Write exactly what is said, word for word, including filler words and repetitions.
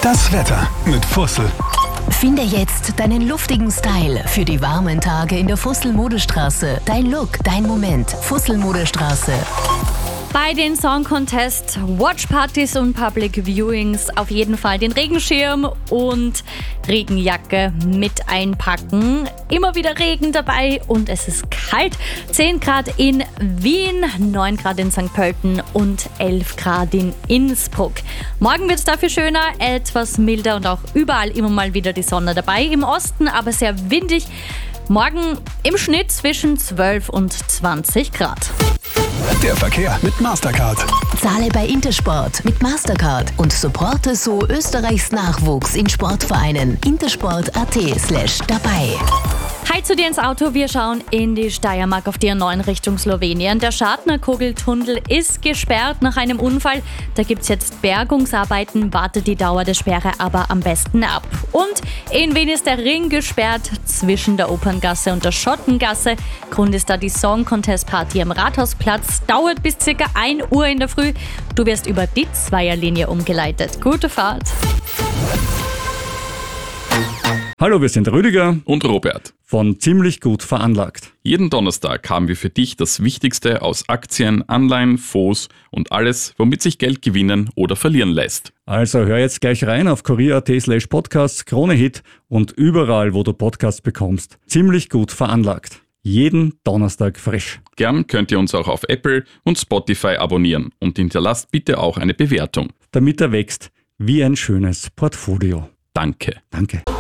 Das Wetter mit Fussel. Finde jetzt deinen luftigen Style für die warmen Tage in der Fussel-Modestraße. Dein Look, dein Moment. Fussel-Modestraße. Bei den Song Contest, Watchpartys und Public Viewings auf jeden Fall den Regenschirm und Regenjacke mit einpacken. Immer wieder Regen dabei und es ist kalt. zehn Grad in Wien, neun Grad in Sankt Pölten und elf Grad in Innsbruck. Morgen wird es dafür schöner, etwas milder und auch überall immer mal wieder die Sonne dabei. Im Osten aber sehr windig. Morgen im Schnitt zwischen zwölf und zwanzig Grad. Der Verkehr mit Mastercard. Zahle bei Intersport mit Mastercard und supporte so Österreichs Nachwuchs in Sportvereinen. intersport.at slash dabei. Hi zu dir ins Auto, wir schauen in die Steiermark auf die A neun Richtung Slowenien. Der Schadner-Kugeltunnel ist gesperrt nach einem Unfall. Da gibt es jetzt Bergungsarbeiten, wartet die Dauer der Sperre aber am besten ab. Und in Wien ist der Ring gesperrt zwischen der Operngasse und der Schottengasse. Grund ist da die Song Contest Party am Rathausplatz. Dauert bis ca. ein Uhr in der Früh. Du wirst über die Zweierlinie umgeleitet. Gute Fahrt! Hallo, wir sind Rüdiger und Robert von Ziemlich gut veranlagt. Jeden Donnerstag haben wir für dich das Wichtigste aus Aktien, Anleihen, Fonds und alles, womit sich Geld gewinnen oder verlieren lässt. Also hör jetzt gleich rein auf kurier.at slash podcasts, Kronehit und überall, wo du Podcasts bekommst. Ziemlich gut veranlagt. Jeden Donnerstag frisch. Gern könnt ihr uns auch auf Apple und Spotify abonnieren und hinterlasst bitte auch eine Bewertung. Damit er wächst wie ein schönes Portfolio. Danke. Danke.